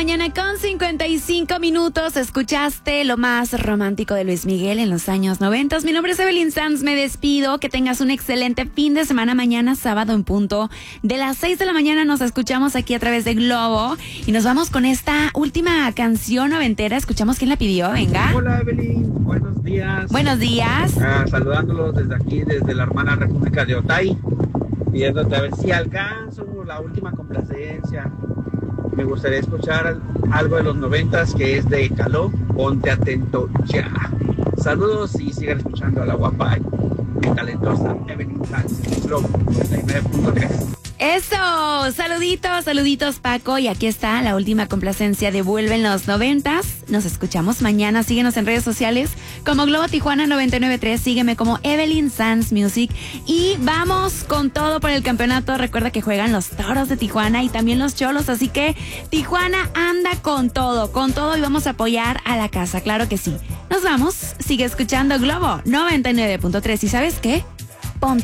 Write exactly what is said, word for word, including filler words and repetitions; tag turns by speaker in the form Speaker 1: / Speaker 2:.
Speaker 1: Mañana con cincuenta y cinco minutos escuchaste lo más romántico de Luis Miguel en los años noventa. Mi nombre es Evelyn Sanz, me despido, que tengas un excelente fin de semana. Mañana sábado en punto de las seis de la mañana nos escuchamos aquí a través de Globo y nos vamos con esta última canción noventera. Escuchamos quién la pidió, venga.
Speaker 2: Hola Evelyn, buenos días.
Speaker 1: Buenos días.
Speaker 2: Ah, saludándolos desde aquí, desde la hermana República de Otay, pidiéndote a ver si alcanzo la última complacencia. Me gustaría escuchar algo de los noventas que es de Caló, Ponte Atento Ya. Saludos y sigan escuchando a la guapa y talentosa Evelyn Sanz, Globo noventa y nueve punto tres.
Speaker 1: Eso, saluditos, saluditos Paco, y aquí está la última complacencia de Vuelven los noventas. Nos escuchamos mañana, síguenos en redes sociales como Globo Tijuana noventa y nueve punto tres, sígueme como Evelyn Sanz Music y vamos con todo por el campeonato. Recuerda que juegan los Toros de Tijuana y también los Cholos, así que Tijuana anda con todo, con todo y vamos a apoyar a la casa, claro que sí. Nos vamos, sigue escuchando Globo noventa y nueve punto tres y ¿sabes qué?